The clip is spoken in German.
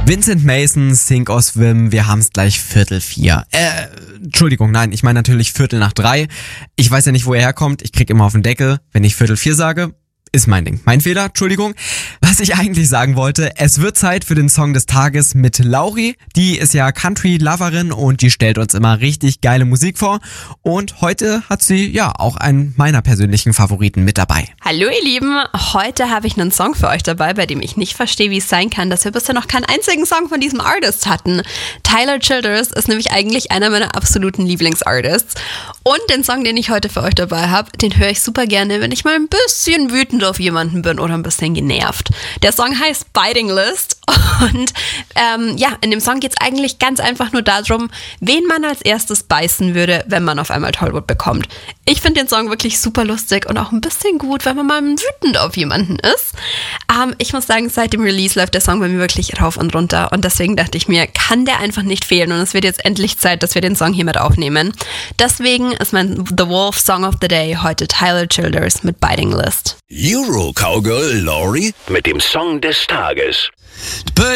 Vincent Mason, Sink or Swim, wir haben's gleich 3:45. Entschuldigung, nein, ich meine natürlich 3:45. Ich weiß ja nicht, wo er herkommt, ich krieg immer auf den Deckel, wenn ich 3:45 sage. Ist mein Ding. Mein Fehler, Entschuldigung. Was ich eigentlich sagen wollte, es wird Zeit für den Song des Tages mit Lauri. Die ist ja Country-Loverin und die stellt uns immer richtig geile Musik vor. Und heute hat sie ja auch einen meiner persönlichen Favoriten mit dabei. Hallo ihr Lieben, heute habe ich einen Song für euch dabei, bei dem ich nicht verstehe, wie es sein kann, dass wir bisher noch keinen einzigen Song von diesem Artist hatten. Tyler Childers ist nämlich eigentlich einer meiner absoluten Lieblingsartists. Und den Song, den ich heute für euch dabei habe, den höre ich super gerne, wenn ich mal ein bisschen wütend auf jemanden bin oder ein bisschen genervt. Der Song heißt Biting List und in dem Song geht es eigentlich ganz einfach nur darum, wen man als erstes beißen würde, wenn man auf einmal Tollwut bekommt. Ich finde den Song wirklich super lustig und auch ein bisschen gut, wenn man mal wütend auf jemanden ist. Ich muss sagen, seit dem Release läuft der Song bei mir wirklich rauf und runter und deswegen dachte ich mir, kann der einfach nicht fehlen und es wird jetzt endlich Zeit, dass wir den Song hier mit aufnehmen. Deswegen ist mein The Wolf Song of the Day heute Tyler Childers mit Biting List. Euro Cowgirl Lauri mit dem Song des Tages. Put